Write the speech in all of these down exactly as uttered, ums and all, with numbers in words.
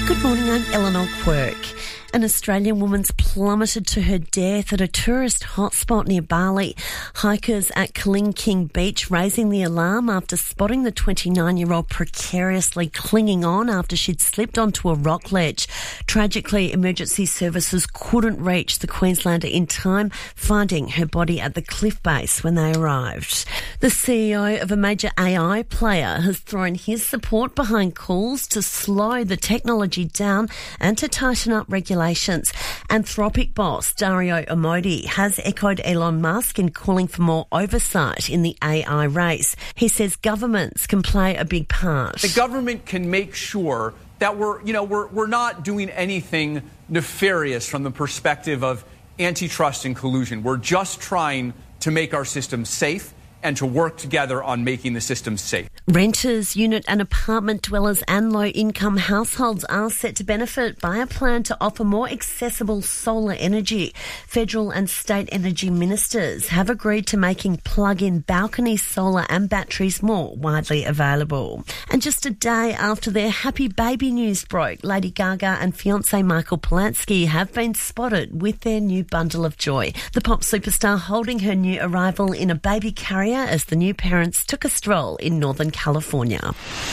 Good morning, I'm Eleanor Quirk. An Australian woman's plummeted to her death at a tourist hotspot near Bali. Hikers at Kelingking Beach raising the alarm after spotting the twenty-nine-year-old precariously clinging on after she'd slipped onto a rock ledge. Tragically, emergency services couldn't reach the Queenslander in time, finding her body at the cliff base when they arrived. The C E O of a major A I player has thrown his support behind calls to slow the technology down and to tighten up regulations. Anthropic boss Dario Amodei has echoed Elon Musk in calling for more oversight in the A I race. He says governments can play a big part. The government can make sure that we're, you know, we're we're not doing anything nefarious from the perspective of antitrust and collusion. We're just trying to make our system safe and to work together on making the system safe. Renters, unit and apartment dwellers and low-income households are set to benefit by a plan to offer more accessible solar energy. Federal and state energy ministers have agreed to making plug-in balcony solar and batteries more widely available. And just a day after their happy baby news broke, Lady Gaga and fiancé Michael Polanski have been spotted with their new bundle of joy. The pop superstar holding her new arrival in a baby carrier as the new parents took a stroll in Northern California.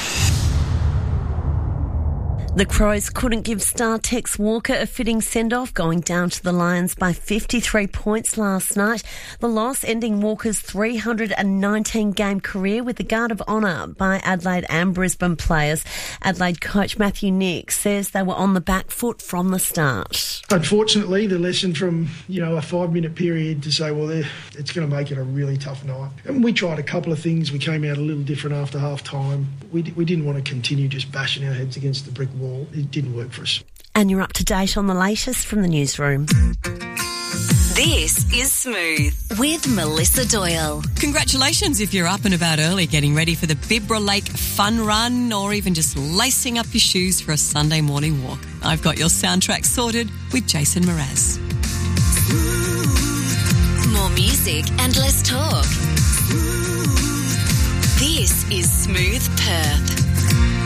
The Crows couldn't give star Tex Walker a fitting send-off, going down to the Lions by fifty-three points last night. The loss ending Walker's three hundred nineteen game career with the Guard of Honour by Adelaide and Brisbane players. Adelaide coach Matthew Nick says they were on the back foot from the start. Unfortunately, the lesson from, you know, a five-minute period to say, well, it's going to make it a really tough night. And we tried a couple of things. We came out a little different after half-time. We, we didn't want to continue just bashing our heads against the brick wall. It didn't work for us. And you're up to date on the latest from the newsroom. This is Smooth with Melissa Doyle. Congratulations if you're up and about early getting ready for the Bibra Lake Fun Run or even just lacing up your shoes for a Sunday morning walk. I've got your soundtrack sorted with Jason Mraz. More music and less talk. This is Smooth Perth.